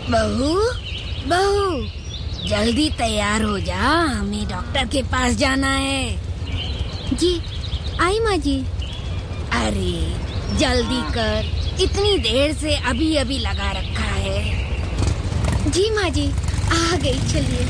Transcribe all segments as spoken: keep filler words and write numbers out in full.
बहू बहू जल्दी तैयार हो जा, हमें डॉक्टर के पास जाना है। जी आई माँ जी। अरे जल्दी कर, इतनी देर से अभी अभी लगा रखा है। जी माँ जी आ गई, चलिए।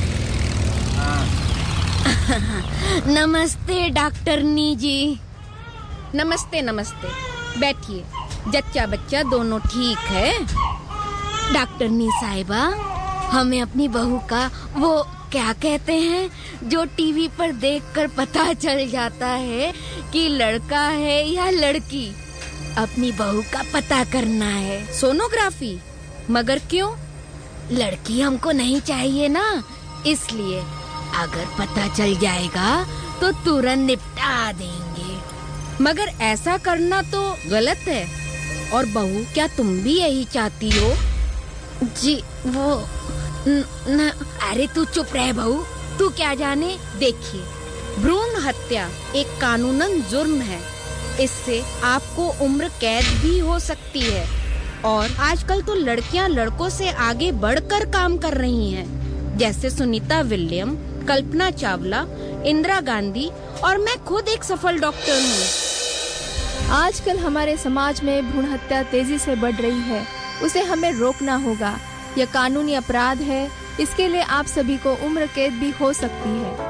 नमस्ते डॉक्टरनी जी। नमस्ते नमस्ते, बैठिए। जच्चा बच्चा दोनों ठीक है? डॉक्टरनी साहिबा, हमें अपनी बहू का वो क्या कहते हैं जो टीवी पर देखकर पता चल जाता है कि लड़का है या लड़की, अपनी बहू का पता करना है। सोनोग्राफी? मगर क्यों? लड़की हमको नहीं चाहिए ना, इसलिए अगर पता चल जाएगा तो तुरंत निपटा देंगे। मगर ऐसा करना तो गलत है। और बहू, क्या तुम भी यही चाहती हो? जी वो न, न, अरे तू चुप रह बहू, तू क्या जाने। देखिए, भ्रूण हत्या एक कानूनन जुर्म है। इससे आपको उम्र कैद भी हो सकती है। और आजकल तो लड़कियां लड़कों से आगे बढ़कर काम कर रही हैं, जैसे सुनीता विलियम, कल्पना चावला, इंदिरा गांधी, और मैं खुद एक सफल डॉक्टर हूँ। आजकल हमारे समाज में भ्रूण हत्या तेजी से बढ़ रही है, उसे हमें रोकना होगा। यह कानूनी अपराध है, इसके लिए आप सभी को उम्र कैद भी हो सकती है।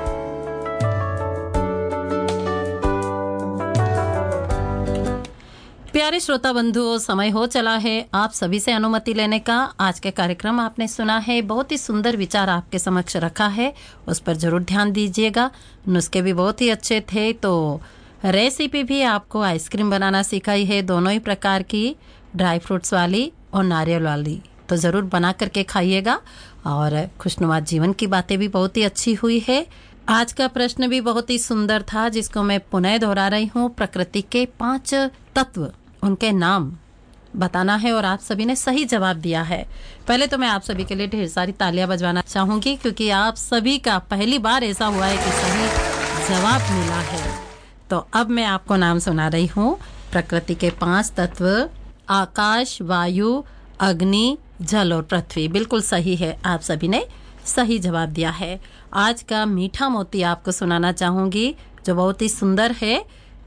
प्यारे श्रोता बंधुओं, समय हो चला है आप सभी से अनुमति लेने का। आज के कार्यक्रम आपने सुना है, बहुत ही सुंदर विचार आपके समक्ष रखा है, उस पर जरूर ध्यान दीजिएगा। नुस्खे भी बहुत ही अच्छे थे। तो रेसिपी भी आपको आइसक्रीम बनाना सिखाई है, दोनों ही प्रकार की, ड्राई फ्रूट्स वाली और नारियल वाली। तो ज़रूर बना करके खाइएगा। और खुशनुमा जीवन की बातें भी बहुत ही अच्छी हुई है। आज का प्रश्न भी बहुत ही सुंदर था, जिसको मैं पुनः दोहरा रही हूँ। प्रकृति के पांच तत्व, उनके नाम बताना है और आप सभी ने सही जवाब दिया है। पहले तो मैं आप सभी के लिए ढेर सारी तालियां बजवाना चाहूँगी, क्योंकि आप सभी का पहली बार ऐसा हुआ है कि सही जवाब मिला है। तो अब मैं आपको नाम सुना रही हूँ। प्रकृति के पांच तत्व, आकाश, वायु, अग्नि, जल और पृथ्वी। बिल्कुल सही है, आप सभी ने सही जवाब दिया है। आज का मीठा मोती आपको सुनाना चाहूँगी, जो बहुत ही सुंदर है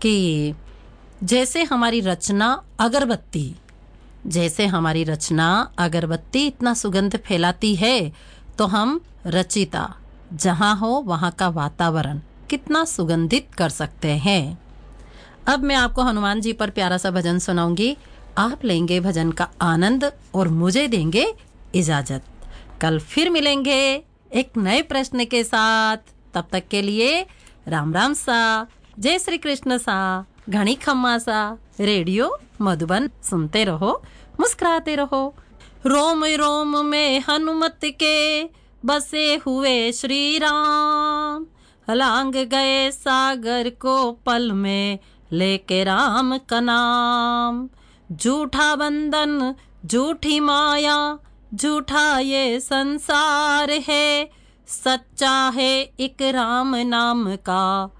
कि जैसे हमारी रचना अगरबत्ती, जैसे हमारी रचना अगरबत्ती इतना सुगंध फैलाती है, तो हम रचिता जहाँ हो वहाँ का वातावरण कितना सुगंधित कर सकते हैं। अब मैं आपको हनुमान जी पर प्यारा सा भजन सुनाऊंगी। आप लेंगे भजन का आनंद और मुझे देंगे इजाजत। कल फिर मिलेंगे एक नए प्रश्न के साथ। तब तक के लिए राम राम सा, जय श्री कृष्ण सा, घनी खम्मा सा। रेडियो मधुबन सुनते रहो, मुस्कुराते रहो। रोम रोम में हनुमत के बसे हुए श्री राम, लांग गए सागर को पल में लेके राम का नाम। झूठा बंधन, झूठी माया, झूठा ये संसार है, सच्चा है एक राम नाम का